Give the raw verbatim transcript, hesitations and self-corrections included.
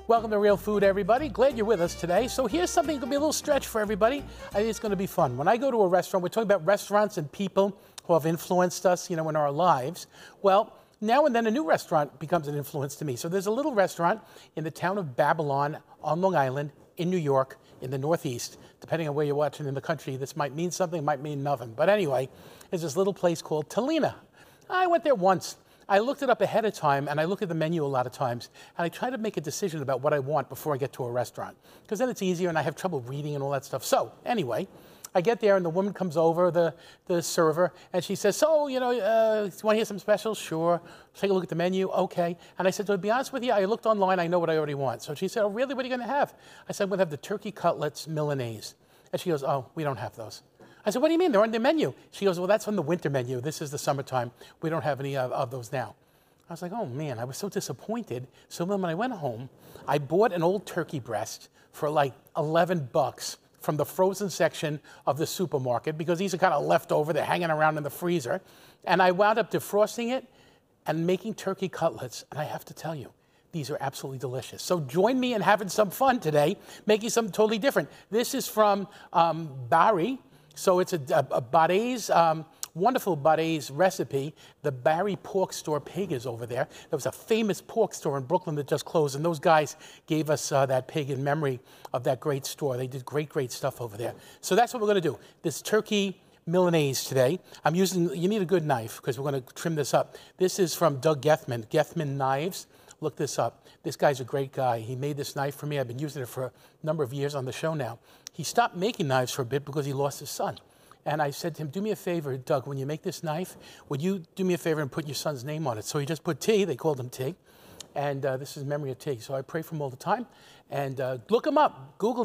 Welcome to Real Food, everybody. Glad you're with us today. So here's something that could be a little stretch for everybody. I think it's going to be fun. When I go to a restaurant, we're talking about restaurants and people who have influenced us, you know, in our lives. Well, now and then a new restaurant becomes an influence to me. So there's a little restaurant in the town of Babylon on Long Island in New York in the Northeast. Depending on where you're watching in the country, this might mean something, might mean nothing. But anyway, there's this little place called Talina. I went there once. I looked it up ahead of time, and I look at the menu a lot of times, and I try to make a decision about what I want before I get to a restaurant, because then it's easier, and I have trouble reading and all that stuff. So anyway, I get there, and the woman comes over, the, the server, and she says, so, you know, uh, you want to hear some specials? Sure. Take a look at the menu. Okay. And I said, to be honest with you, I looked online. I know what I already want. So she said, oh, really? What are you going to have? I said, I'm going to have the turkey cutlets Milanese. And she goes, oh, we don't have those. I said, what do you mean? They're on the menu. She goes, well, that's on the winter menu. This is the summertime. We don't have any of, of those now. I was like, oh, man, I was so disappointed. So then when I went home, I bought an old turkey breast for like eleven bucks from the frozen section of the supermarket, because these are kind of left over. They're hanging around in the freezer. And I wound up defrosting it and making turkey cutlets. And I have to tell you, these are absolutely delicious. So join me in having some fun today, making something totally different. This is from um, Bari. So it's a, a, a Bari's, um, wonderful Bari's recipe. The Bari Pork Store pig is over there. There was a famous pork store in Brooklyn that just closed, and those guys gave us uh, that pig in memory of that great store. They did great, great stuff over there. So that's what we're going to do. This turkey Milanese today. I'm using, you need a good knife because we're going to trim this up. This is from Doug Gethman, Gethman Knives. Look this up. This guy's a great guy. He made this knife for me. I've been using it for a number of years on the show now. He stopped making knives for a bit because he lost his son. And I said to him, do me a favor, Doug, when you make this knife, would you do me a favor and put your son's name on it? So he just put T. They called him T. And uh, this is memory of T. So I pray for him all the time. And uh, look him up. Google